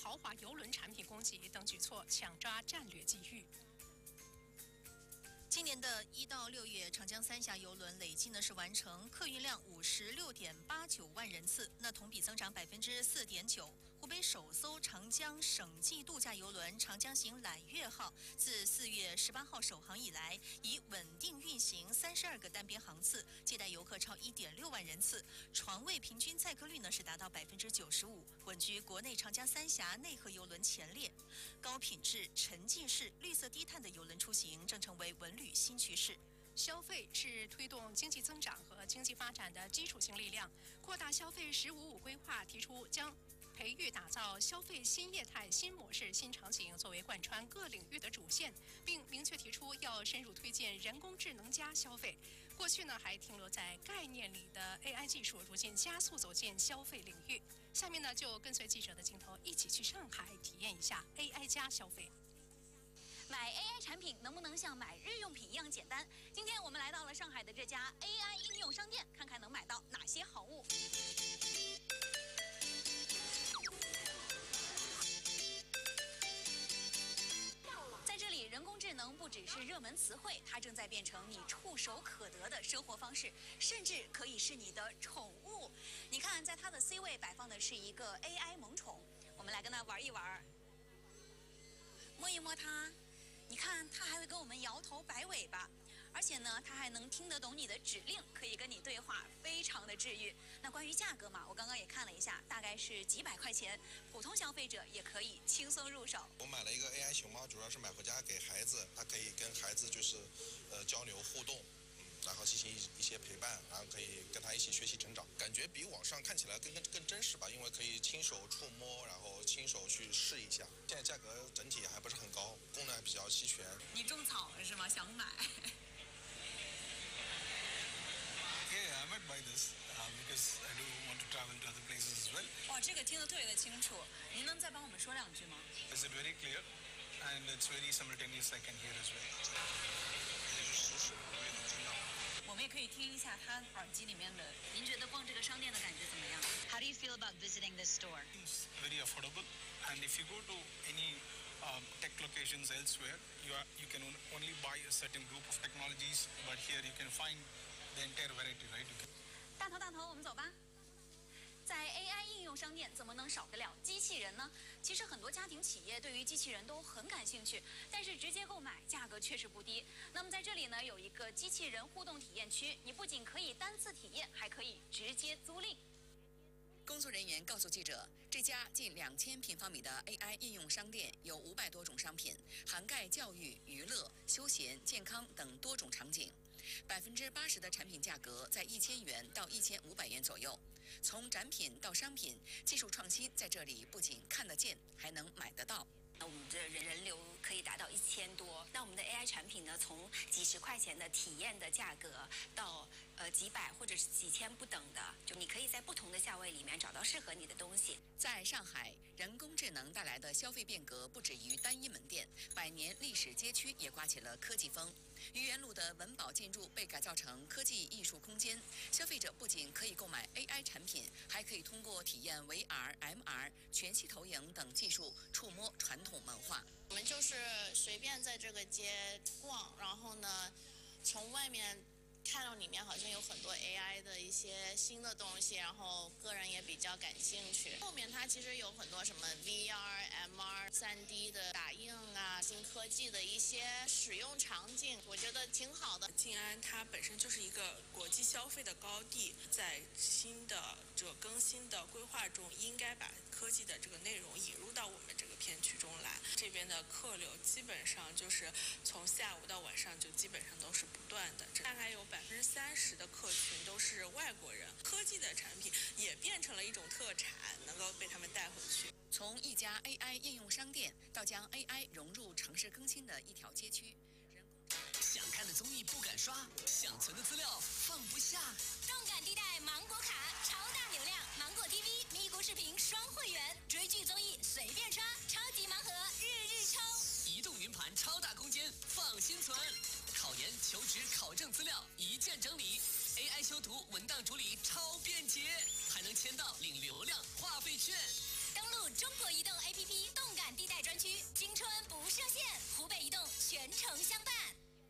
豪华邮轮产品供给等举措，抢抓战略机遇。 今年的1到6月，长江三峡邮轮累计呢是完成客运量56.89万人次，那同比增长4.9%。湖北首艘长江省际度假邮轮长江行揽月号，自4月18号首航以来，以稳定运行32个单边航次，接待游客超1.6万人次，床位平均载客率呢是达到95%，稳居国内长江三峡内河邮轮前列。高品质、沉浸式、绿色低碳的邮轮出行正成为文旅新趋势。 消费是推动经济增长和经济发展的基础性力量。扩大消费“15+5”规划提出，将培育打造消费新业态、新模式、新场景作为贯穿各领域的主线，并明确提出要深入推荐人工智能加消费。过去呢还停留在概念里的 AI 技术，如今加速走进消费领域。下面呢就跟随记者的镜头，一起去上海体验一下 AI 加消费。 买 AI 产品能不能像买日用品一样简单？今天我们来到了上海的这家 AI 应用商店，看看能买到哪些好物。在这里，人工智能不只是热门词汇，它正在变成你触手可得的生活方式，甚至可以是你的宠物。你看，在它的 C 位摆放的是一个 AI 萌宠，我们来跟它玩一玩，摸一摸它。你看，它还会跟我们摇头摆尾巴，而且呢，它还能听得懂你的指令，可以跟你对话，非常的治愈。那关于价格嘛，我刚刚也看了一下，大概是几百块钱，普通消费者也可以轻松入手。 我买了一个 AI 熊猫，主要是买回家给孩子，它可以跟孩子就是交流互动。然后进行一些陪伴，然后可以跟他一起学习成长，感觉比网上看起来更真实吧，因为可以亲手触摸，然后亲手去试一下。现在价格整体还不是很高，功能还比较齐全。 你种草了是吗？想买 Yeah, I might buy this because I do want to travel to other places as well. 哇，这个听得特别的清楚，您能再帮我们说两句吗 Is it very clear? And it's very simultaneous, I can hear as well. 也是实时我也能听到。 我们也可以听一下他耳机里面的。您觉得逛这个商店的感觉怎么样 ？How do you feel about visiting this store? It's very affordable, and if you go to any tech locations elsewhere, you can only buy a certain group of technologies, but here you can find the entire variety, right? 大头，我们走吧。在 AI 应用商店怎么能少得了机器人呢？其实很多家庭企业对于机器人都很感兴趣，但是直接购买价格确实不低。那么在这里呢，有一个机器人互动体验区，你不仅可以单次体验，还可以直接租赁。 工作人员告诉记者，这家近2000平方米的 AI 应用商店有500多种商品，涵盖教育、娱乐、休闲、健康等多种场景。80%的产品价格在1000元到1500元左右。从展品到商品，技术创新在这里不仅看得见，还能买得到。 我们的人流可以达到1000多，那我们的 AI 产品呢，从几十块钱的体验的价格到几百或者是几千不等的，就你可以在不同的价位里面找到适合你的东西。 在上海，人工智能带来的消费变革不止于单一门店，100年历史街区也刮起了科技风。愚园路的文保建筑被改造成科技艺术空间，消费者不仅可以购买 AI 产品，还可以通过体验 VR、MR、全息投影等技术触摸传统文化。 我们就是随便在这个街逛，然后呢，从外面看到里面好像有很多 AI 的一些新的东西，然后个人也比较感兴趣。后面它其实有很多什么 VR、MR、3D 的打印啊，新科技的一些使用场景，我觉得挺好的。 静安它本身就是一个国际消费的高地，在新的这个更新的规划中，应该把科技的这个内容引入到我们这个片区中来。这边的客流基本上就是从下午到晚上就基本上都是不断的，大概有30%的客群都是外国人，科技的产品也变成了一种特产，能够被他们带回去。 从一家 AI 应用商店到将 AI 融入城市更新的一条街区， 想看的综艺不敢刷，想存的资料放不下。 动感地带芒果卡，超大流量，芒果 TV 咪咕视频双会员，追剧综艺随便刷，超级盲盒日日抽。 移动云盘超大空间，放心存。考研、求职、考证资料一键整理 ，AI 修图、文档处理超便捷，还能签到领流量话费券。 登录中国移动 APP 设限，湖北移动全程相伴。